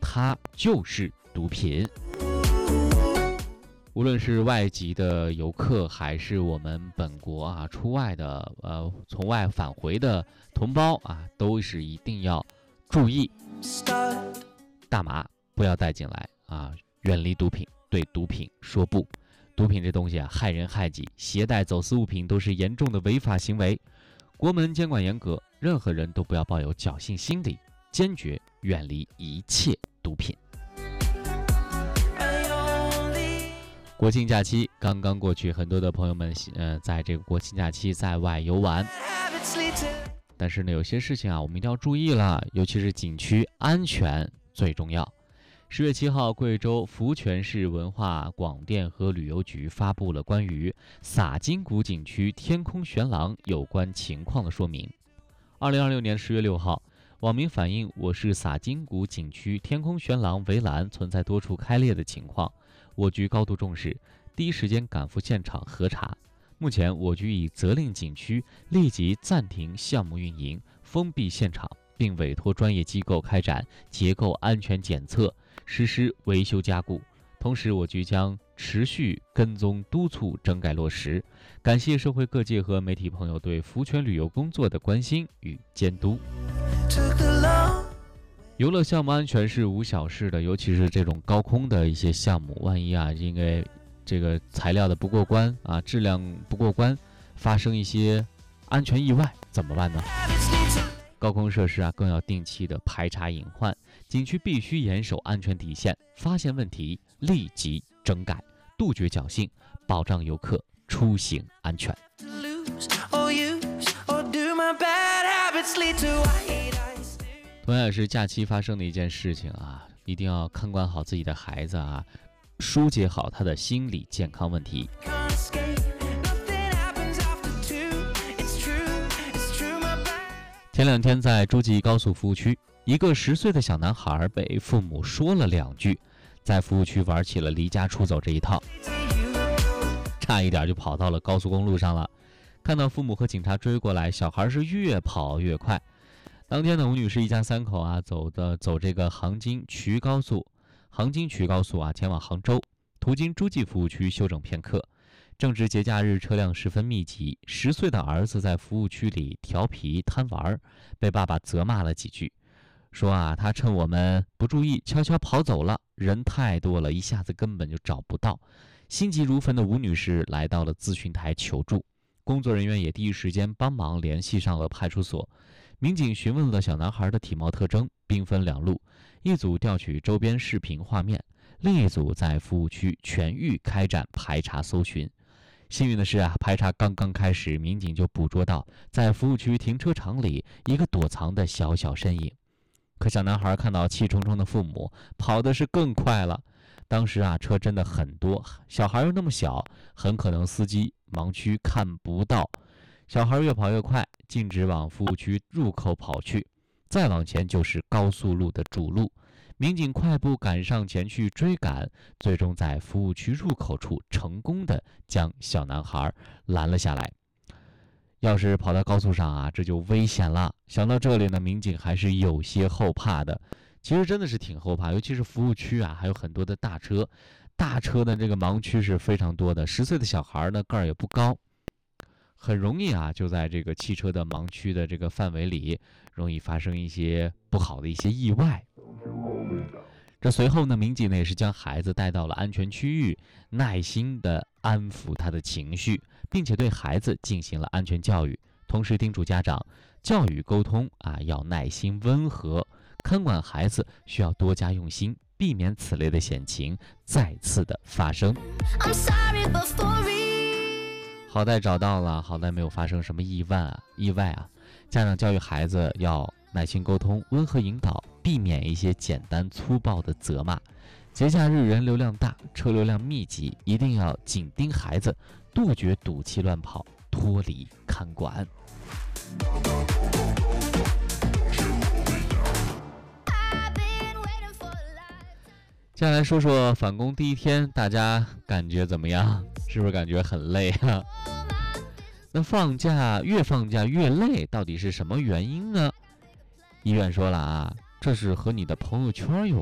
它就是毒品。无论是外籍的游客，还是我们本国出外的从外返回的同胞都是一定要注意，大麻不要带进来远离毒品，对毒品说不。毒品这东西害人害己，携带走私物品都是严重的违法行为。国门监管严格，任何人都不要抱有侥幸心理，坚决远离一切毒品。国庆假期刚刚过去，很多的朋友们在这个国庆假期在外游玩，但是呢，有些事情我们一定要注意了，尤其是景区安全最重要。10月7号，贵州福泉市文化广电和旅游局发布了关于洒金谷景区天空悬廊有关情况的说明。2026年10月6号，网民反映我市洒金谷景区天空悬廊围栏存在多处开裂的情况，我局高度重视，第一时间赶赴现场核查。目前，我局已责令景区立即暂停项目运营，封闭现场，并委托专业机构开展结构安全检测，实施维修加固。同时，我局将持续跟踪督促整改落实。感谢社会各界和媒体朋友对福泉旅游工作的关心与监督。游乐项目安全是无小事的，尤其是这种高空的一些项目，万一因为这个材料的不过关质量不过关，发生一些安全意外怎么办呢？高空设施更要定期的排查隐患，景区必须严守安全底线，发现问题立即整改，杜绝侥幸，保障游客出行安全。同样也是假期发生的一件事情一定要看管好自己的孩子疏解好他的心理健康问题。前2天在诸暨高速服务区，一个10岁的小男孩被父母说了2句，在服务区玩起了离家出走这一套，差一点就跑到了高速公路上了。看到父母和警察追过来，小孩是越跑越快。当天呢，吴女士一家3口走这个杭金衢高速前往杭州，途经诸暨服务区休整片刻。正值节假日，车辆十分密集，10岁的儿子在服务区里调皮贪玩，被爸爸责骂了几句，说他趁我们不注意悄悄跑走了，人太多了，一下子根本就找不到。心急如焚的吴女士来到了咨询台求助，工作人员也第一时间帮忙联系上了派出所。民警询问了小男孩的体貌特征，兵分2路，一组调取周边视频画面，另一组在服务区全域开展排查搜寻。幸运的是排查刚刚开始，民警就捕捉到在服务区停车场里一个躲藏的小身影。可小男孩看到气冲冲的父母，跑的是更快了。当时车真的很多，小孩又那么小，很可能司机盲区看不到。小孩越跑越快，径直往服务区入口跑去，再往前就是高速路的主路。民警快步赶上前去追赶，最终在服务区入口处成功的将小男孩拦了下来。要是跑到高速上这就危险了。想到这里呢，民警还是有些后怕的。其实真的是挺后怕，尤其是服务区还有很多的大车的这个盲区是非常多的。10岁的小孩呢，个儿也不高，很容易就在这个汽车的盲区的这个范围里，容易发生一些不好的一些意外。这随后呢，民警呢也是将孩子带到了安全区域，耐心的安抚他的情绪，并且对孩子进行了安全教育，同时叮嘱家长教育沟通要耐心温和，看管孩子需要多加用心，避免此类的险情再次的发生。好在找到了，好在没有发生什么意外。家长教育孩子要耐心沟通，温和引导，避免一些简单粗暴的责骂。节假日人流量大，车流量密集，一定要紧盯孩子，杜绝赌气乱跑，脱离看管。接下来说说返工第一天，大家感觉怎么样？是不是感觉很累那越放假越累，到底是什么原因呢？医院说了这是和你的朋友圈有